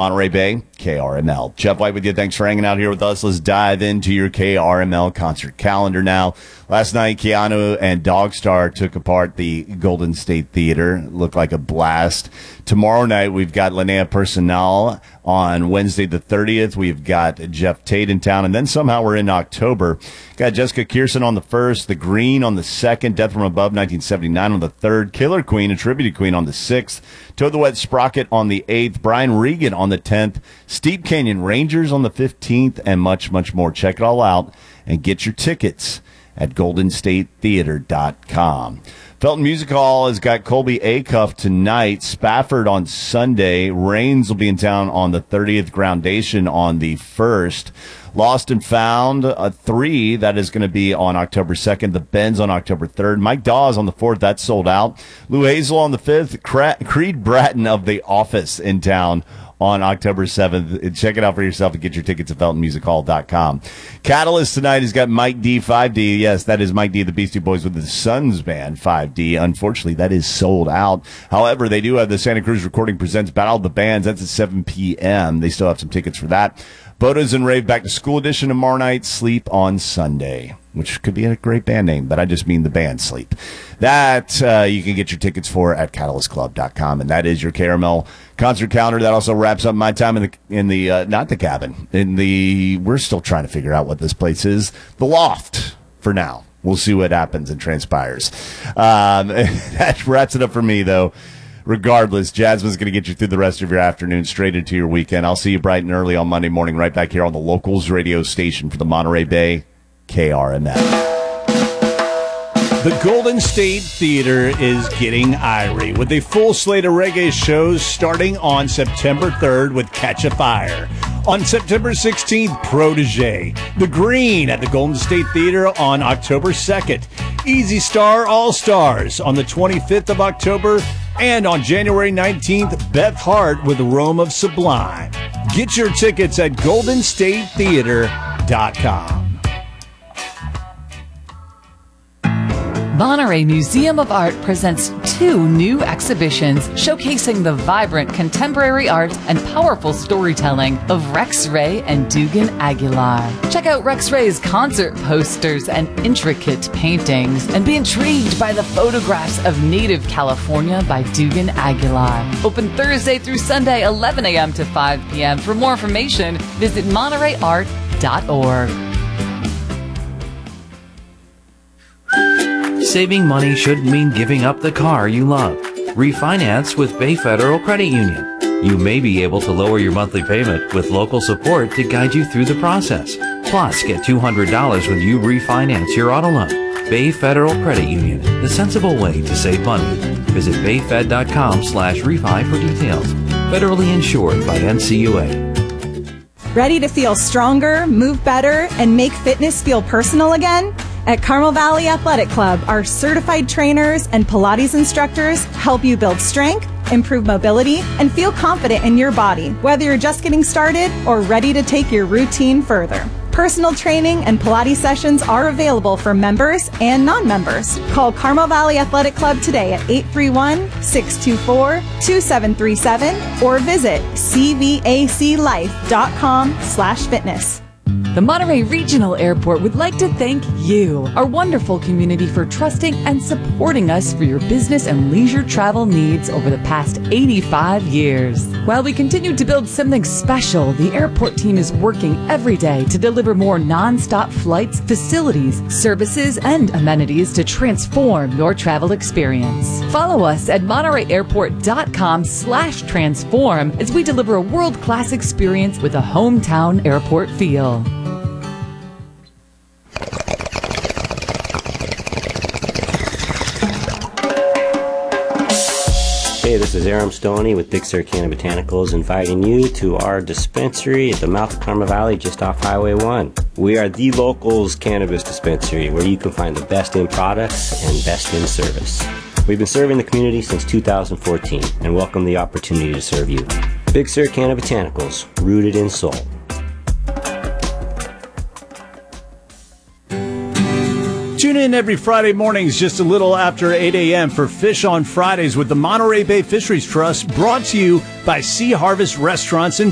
Monterey Bay, KRML. Jeff White with you. Thanks for hanging out here with us. Let's dive into your KRML concert calendar now. Last night, Keanu and Dogstar took apart the Golden State Theater. It looked like a blast. Tomorrow night, we've got Linnea Personal. On Wednesday the 30th, we've got Jeff Tate in town. And then somehow we're in October. Got Jessica Kirson on the 1st, The Green on the 2nd, Death from Above 1979 on the 3rd, Killer Queen, a tribute to Queen on the 6th, Toad the Wet Sprocket on the 8th, Brian Regan on the 10th, Steep Canyon Rangers on the 15th, and much, much more. Check it all out and get your tickets at goldenstatetheater.com. Felton Music Hall has got Colby Acuff tonight, Spafford on Sunday, Rains will be in town on the 30th, Groundation on the 1st, Lost and Found, 3, that is going to be on October 2nd, The Bends on October 3rd, Mike Dawes on the 4th, that's sold out, Lou Hazel on the 5th, Creed Bratton of The Office in town on October 7th. Check it out for yourself and get your tickets at FeltonMusicHall.com. Catalyst tonight has got Mike D, 5D. Yes, that is Mike D, the Beastie Boys with the Sons Band, 5D. Unfortunately, that is sold out. However, they do have the Santa Cruz Recording Presents Battle of the Bands. That's at 7 p.m. They still have some tickets for that. Bodas and Rave Back to School Edition tomorrow night. Sleep on Sunday, which could be a great band name, but I just mean the band Sleep. That you can get your tickets for at CatalystClub.com, and that is your Caramel concert calendar. That also wraps up my time in the not the cabin, we're still trying to figure out what this place is, the Loft for now. We'll see what happens and transpires. That wraps it up for me, though. Regardless, Jasmine's going to get you through the rest of your afternoon, straight into your weekend. I'll see you bright and early on Monday morning, right back here on the Locals radio station for the Monterey Bay, KRML. The Golden State Theater is getting irie with a full slate of reggae shows starting on September 3rd with Catch a Fire. On September 16th, Protege. The Green at the Golden State Theater on October 2nd. Easy Star All-Stars on the 25th of October. And on January 19th, Beth Hart with Rome of Sublime. Get your tickets at goldenstatetheater.com. Monterey Museum of Art presents 2 new exhibitions showcasing the vibrant contemporary art and powerful storytelling of Rex Ray and Dugan Aguilar. Check out Rex Ray's concert posters and intricate paintings and be intrigued by the photographs of native California by Dugan Aguilar. Open Thursday through Sunday, 11 a.m. to 5 p.m. For more information, visit MontereyArt.org. Saving money shouldn't mean giving up the car you love. Refinance with Bay Federal Credit Union. You may be able to lower your monthly payment with local support to guide you through the process. Plus, get $200 when you refinance your auto loan. Bay Federal Credit Union, the sensible way to save money. Visit bayfed.com/refi for details. Federally insured by NCUA. Ready to feel stronger, move better, and make fitness feel personal again? At Carmel Valley Athletic Club, our certified trainers and Pilates instructors help you build strength, improve mobility, and feel confident in your body, whether you're just getting started or ready to take your routine further. Personal training and Pilates sessions are available for members and non-members. Call Carmel Valley Athletic Club today at 831-624-2737 or visit cvaclife.com/fitness. The Monterey Regional Airport would like to thank you, our wonderful community, for trusting and supporting us for your business and leisure travel needs over the past 85 years. While we continue to build something special, the airport team is working every day to deliver more non-stop flights, facilities, services, and amenities to transform your travel experience. Follow us at MontereyAirport.com/transform as we deliver a world-class experience with a hometown airport feel. Hey, this is Aram Stoney with Big Sur Canna Botanicals, inviting you to our dispensary at the mouth of Carmel Valley, just off Highway 1. We are the locals cannabis dispensary, where you can find the best in products and best in service. We've been serving the community since 2014 and welcome the opportunity to serve you. Big Sur Canna Botanicals, rooted in soul. Tune in every Friday mornings just a little after 8 a.m. for Fish on Fridays with the Monterey Bay Fisheries Trust, brought to you by Sea Harvest Restaurants and